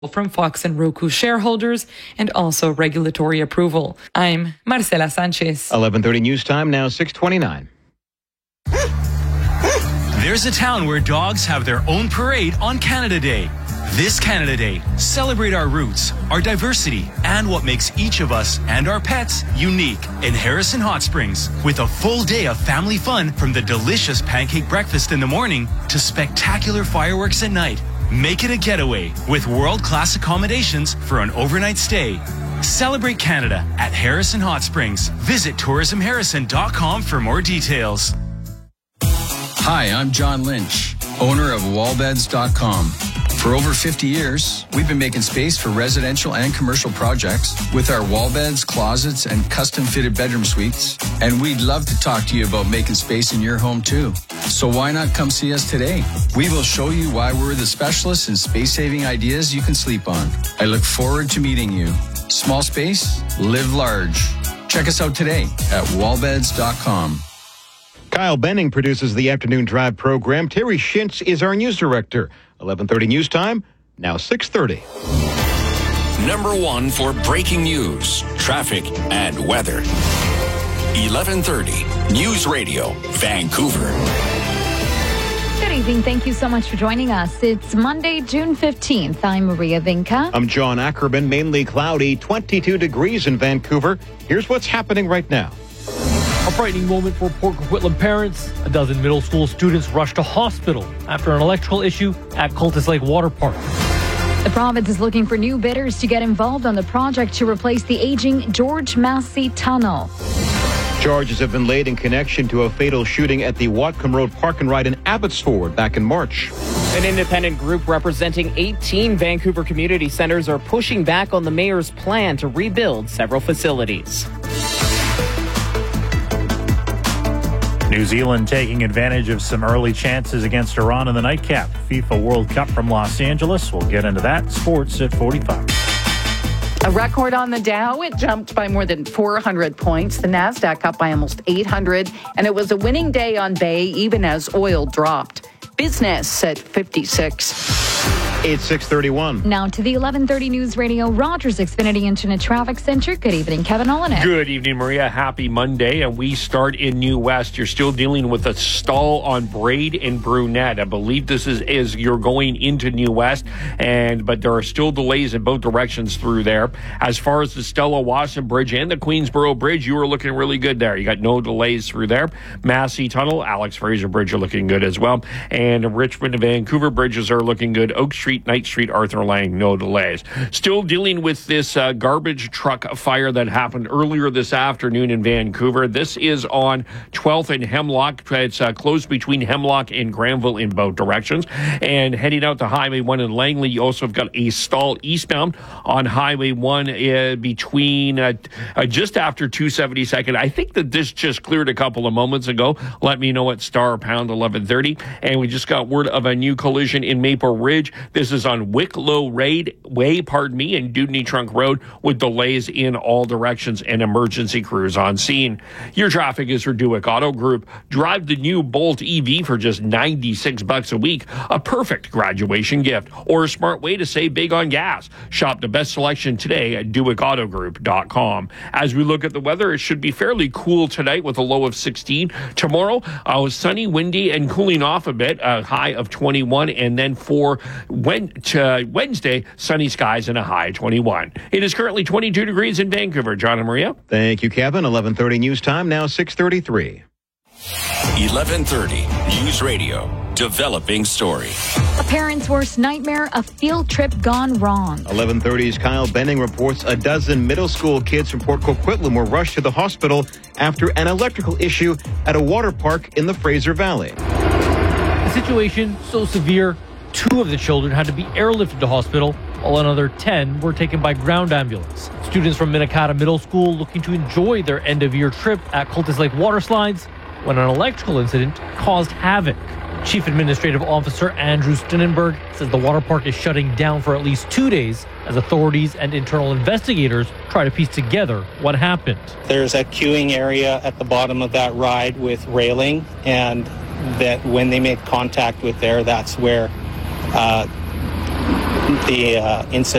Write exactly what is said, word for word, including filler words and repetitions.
from Fox and Roku shareholders and also regulatory approval. I'm Marcela Sanchez. eleven thirty news time, now six twenty-nine. There's a town where dogs have their own parade on Canada Day. This Canada Day, celebrate our roots, our diversity, and what makes each of us and our pets unique in Harrison Hot Springs, with a full day of family fun from the delicious pancake breakfast in the morning to spectacular fireworks at night. Make it a getaway with world-class accommodations for an overnight stay. Celebrate Canada at Harrison Hot Springs. Visit tourism harrison dot com for more details. Hi, I'm John Lynch, owner of wall beds dot com. For over fifty years, we've been making space for residential and commercial projects with our wall beds, closets, and custom-fitted bedroom suites. And we'd love to talk to you about making space in your home, too. So why not come see us today? We will show you why we're the specialists in space-saving ideas you can sleep on. I look forward to meeting you. Small space, live large. Check us out today at wall beds dot com. Kyle Benning produces the Afternoon Drive program. Terry Shintz is our news director. eleven thirty news time, now six thirty. Number one for breaking news, traffic, and weather. eleven thirty News Radio, Vancouver. Good evening. Thank you so much for joining us. It's Monday, June fifteenth. I'm Maria Vinca. I'm John Ackerman. Mainly cloudy, twenty-two degrees in Vancouver. Here's what's happening right now. A frightening moment for Port Coquitlam parents. A dozen middle school students rushed to hospital after an electrical issue at Cultus Lake Water Park. The province is looking for new bidders to get involved on the project to replace the aging George Massey Tunnel. Charges have been laid in connection to a fatal shooting at the Whatcom Road Park and Ride in Abbotsford back in March. An independent group representing eighteen Vancouver community centers are pushing back on the mayor's plan to rebuild several facilities. New Zealand taking advantage of some early chances against Iran in the nightcap. FIFA World Cup from Los Angeles. We'll get into that. Sports at forty-five. A record on the Dow. It jumped by more than four hundred points. The Nasdaq up by almost eight hundred. And it was a winning day on Bay, even as oil dropped. Business at fifty-six. It's six thirty-one. Now to the eleven thirty News Radio Rogers Xfinity Internet Traffic Center. Good evening, Kevin Olenek. Good evening, Maria. Happy Monday. And we start in New West. You're still dealing with a stall on Braid and Brunette. I believe this is as you're going into New West, and but there are still delays in both directions through there. As far as the Stella Wasson Bridge and the Queensboro Bridge, you were looking really good there. You got no delays through there. Massey Tunnel, Alex Fraser Bridge are looking good as well. And Richmond and Vancouver bridges are looking good. Oak Street, Knight Street, Arthur Lang, no delays. Still dealing with this uh, garbage truck fire that happened earlier this afternoon in Vancouver. This is on twelfth and Hemlock. It's uh, closed between Hemlock and Granville in both directions. And heading out to Highway one in Langley, you also have got a stall eastbound on Highway one uh, between uh, uh, just after two seventy-second. I think that this just cleared a couple of moments ago. Let me know at star pound eleven thirty. And we just got word of a new collision in Maple Ridge. This is on Wicklow Raid Way, pardon me, and Dewdney Trunk Road with delays in all directions and emergency crews on scene. Your traffic is for Dewick Auto Group. Drive the new Bolt E V for just ninety-six bucks a week, a perfect graduation gift or a smart way to save big on gas. Shop the best selection today at dewick auto group dot com. As we look at the weather, it should be fairly cool tonight with a low of sixteen. Tomorrow, uh, sunny, windy, and cooling off a bit, a high of twenty-one, and then for Wednesday, sunny skies and a high of twenty-one. It is currently twenty-two degrees in Vancouver. John and Maria. Thank you, Kevin. eleven thirty news time, now six thirty-three. eleven thirty News Radio, developing story. A parent's worst nightmare, a field trip gone wrong. eleven thirty's Kyle Benning reports a dozen middle school kids from Port Coquitlam were rushed to the hospital after an electrical issue at a water park in the Fraser Valley. The situation so severe, two of the children had to be airlifted to hospital, while another ten were taken by ground ambulance. Students from Minnekata Middle School looking to enjoy their end-of-year trip at Cultus Lake water slides when an electrical incident caused havoc. Chief Administrative Officer Andrew Stinnenberg says the water park is shutting down for at least two days as authorities and internal investigators try to piece together what happened. There's a queuing area at the bottom of that ride with railing, and that when they make contact with there, that's where uh, the uh, incident